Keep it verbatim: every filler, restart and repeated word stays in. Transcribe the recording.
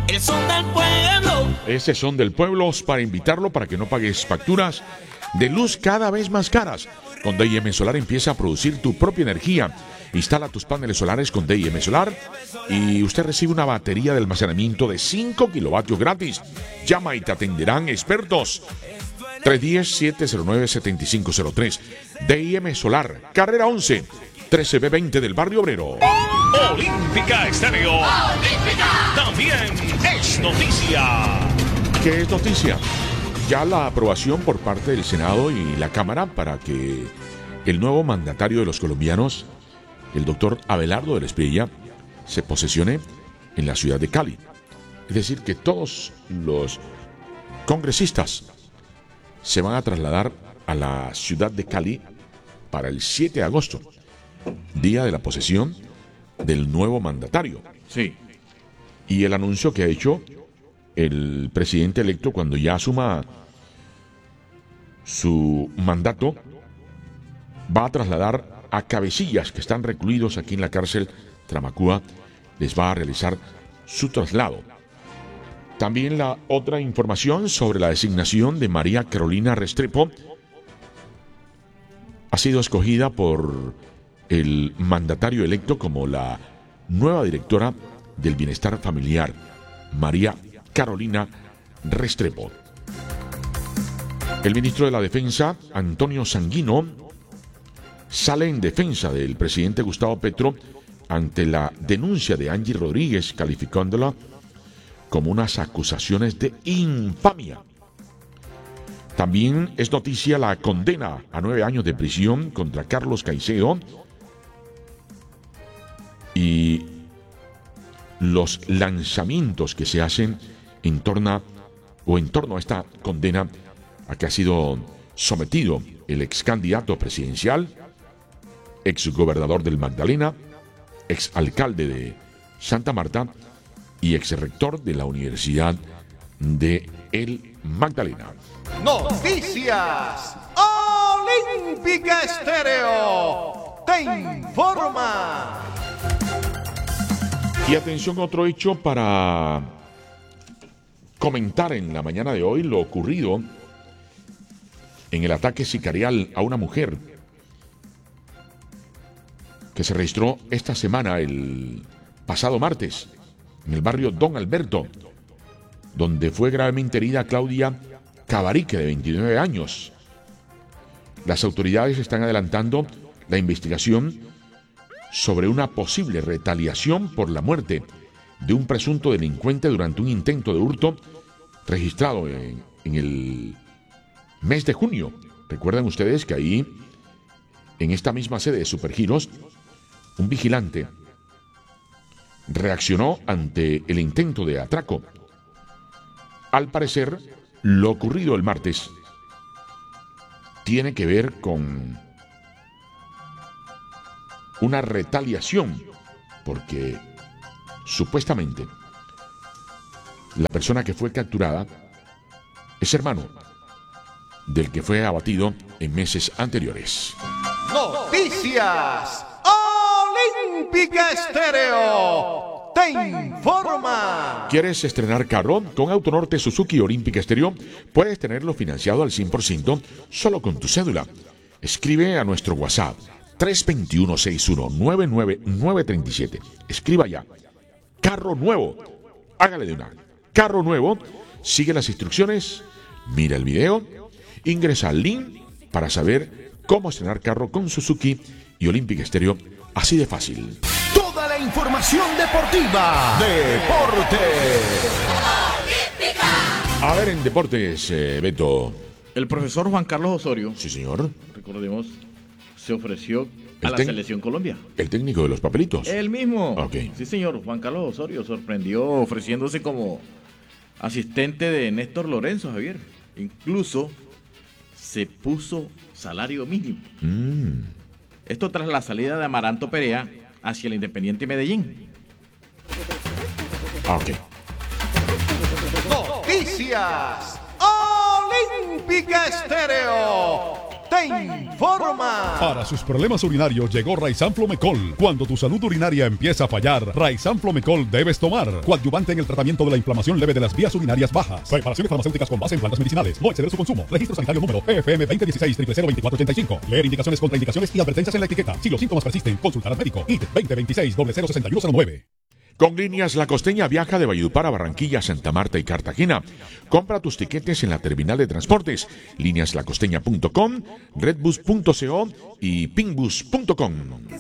El son del pueblo. Ese son del pueblo para invitarlo para que no pagues facturas de luz cada vez más caras. Con D I M Solar empieza a producir tu propia energía. Instala tus paneles solares con D I M Solar y usted recibe una batería de almacenamiento de cinco kilovatios gratis. Llama y te atenderán expertos. tres uno cero, siete cero nueve, siete cinco cero tres. D I M Solar, carrera once, trece B veinte del Barrio Obrero. Olímpica Estéreo. Olímpica. También es noticia. ¿Qué es noticia? Ya la aprobación por parte del Senado y la Cámara para que el nuevo mandatario de los colombianos, el doctor Abelardo de la Espriella, se posesione en la ciudad de Cali. Es decir, que todos los congresistas se van a trasladar a la ciudad de Cali para el siete de agosto, día de la posesión del nuevo mandatario. Sí. Y el anuncio que ha hecho el presidente electo cuando ya asuma su mandato, va a trasladar a cabecillas que están recluidos aquí en la cárcel Tramacúa, les va a realizar su traslado. También la otra información sobre la designación de María Carolina Restrepo ha sido escogida por el mandatario electo como la nueva directora del bienestar familiar, María Carolina Restrepo. El ministro de la Defensa, Antonio Sanguino, sale en defensa del presidente Gustavo Petro ante la denuncia de Angie Rodríguez, calificándola como unas acusaciones de infamia. También es noticia la condena a nueve años de prisión contra Carlos Caicedo y los lanzamientos que se hacen en torno, o en torno a esta condena a que ha sido sometido el ex candidato presidencial, ex gobernador del Magdalena, ex alcalde de Santa Marta y ex rector de la Universidad de El Magdalena. Noticias Olímpica Estéreo te informa. Y atención, otro hecho para comentar en la mañana de hoy lo ocurrido en el ataque sicarial a una mujer que se registró esta semana, el pasado martes, en el barrio Don Alberto, donde fue gravemente herida Claudia Cabarique, de veintinueve años. Las autoridades están adelantando la investigación sobre una posible retaliación por la muerte de un presunto delincuente durante un intento de hurto registrado en, en el mes de junio. Recuerdan ustedes que ahí, en esta misma sede de Supergiros, un vigilante reaccionó ante el intento de atraco. Al parecer, lo ocurrido el martes tiene que ver con una retaliación, porque supuestamente la persona que fue capturada es hermano del que fue abatido en meses anteriores. Noticias Olímpica Estéreo te informa. ¿Quieres estrenar carro? Con Autonorte Suzuki Olímpica Estéreo puedes tenerlo financiado al cien por ciento solo con tu cédula. Escribe a nuestro WhatsApp tres dos uno, seis uno nueve nueve nueve tres siete. Escriba ya. Carro nuevo. Hágale de una. Carro nuevo. Sigue las instrucciones. Mira el video. Ingresa al link para saber cómo estrenar carro con Suzuki y Olímpica Estéreo. Así de fácil. Toda la información deportiva. Deportes. A ver, en deportes, eh, Beto. El profesor Juan Carlos Osorio, Sí, señor. recordemos, se ofreció a El la tec- selección Colombia. El técnico de los papelitos. Él mismo. Ok. Sí, señor. Juan Carlos Osorio sorprendió ofreciéndose como asistente de Néstor Lorenzo, Javier. Incluso se puso salario mínimo. Mm. Esto tras la salida de Amaranto Perea hacia el Independiente Medellín. Ah, ok. Noticias Olímpica Estéreo te te informa. Para sus problemas urinarios llegó Raizan Flomecol. Cuando tu salud urinaria empieza a fallar, Raizan Flomecol debes tomar. Coadyuvante en el tratamiento de la inflamación leve de las vías urinarias bajas. Preparaciones farmacéuticas con base en plantas medicinales. No exceder su consumo. Registro sanitario número P F M veinte dieciséis cero cero veinticuatro ochenta y cinco. Leer indicaciones, contraindicaciones y advertencias en la etiqueta. Si los síntomas persisten, consultar al médico. I D veinte veintiséis cero cero sesenta y uno cero nueve. Con Líneas La Costeña viaja de Valledupar a Barranquilla, Santa Marta y Cartagena. Compra tus tiquetes en la terminal de transportes, líneas la costeña punto com, redbus punto co y pingbus punto com.